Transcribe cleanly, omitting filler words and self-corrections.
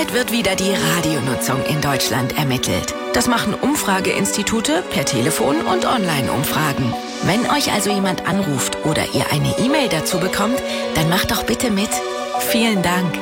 wird wieder die Radionutzung in Deutschland ermittelt. Das machen Umfrageinstitute per Telefon und Online-Umfragen. Wenn euch also jemand anruft oder ihr eine E-Mail dazu bekommt, dann macht doch bitte mit. Vielen Dank.